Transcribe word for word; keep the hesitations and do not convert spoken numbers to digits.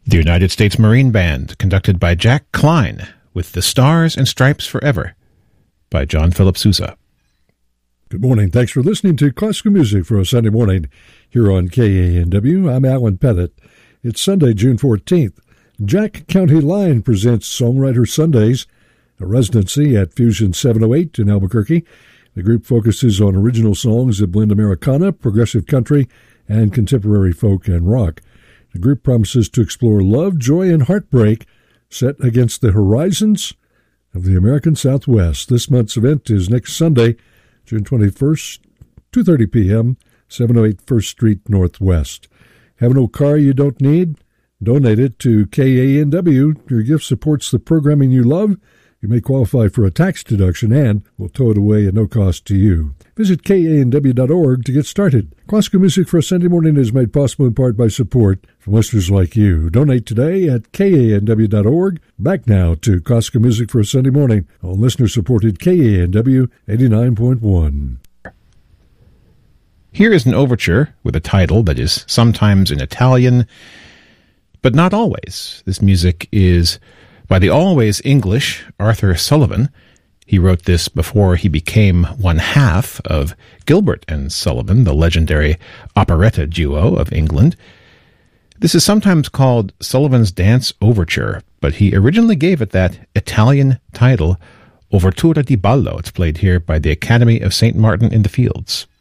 The United States Marine Band, conducted by Jack Klein, with The Stars and Stripes Forever, by John Philip Sousa. Good morning. Thanks for listening to Classical Music for a Sunday morning here on K A N W. I'm Alan Pettit. It's Sunday, June fourteenth. Jack County Line presents Songwriter Sundays, a residency at Fusion seven oh eight in Albuquerque. The group focuses on original songs that blend Americana, progressive country, and contemporary folk and rock. The group promises to explore love, joy, and heartbreak set against the horizons of the American Southwest. This month's event is next Sunday, June twenty-first, two thirty p.m., seven oh eight First Street Northwest. Have an old car you don't need? Donate it to K A N W. Your gift supports the programming you love. You may qualify for a tax deduction and will tow it away at no cost to you. Visit K A N W dot org to get started. Classical Music for a Sunday Morning is made possible in part by support from listeners like you. Donate today at K A N W dot org. Back now to Classical Music for a Sunday Morning on listener-supported K A N W eighty-nine point one. Here is an overture with a title that is sometimes in Italian, but not always. This music is by the always English Arthur Sullivan. He wrote this before he became one half of Gilbert and Sullivan, the legendary operetta duo of England. This is sometimes called Sullivan's Dance Overture, but he originally gave it that Italian title, Overtura di Ballo. It's played here by the Academy of Saint Martin in the Fields.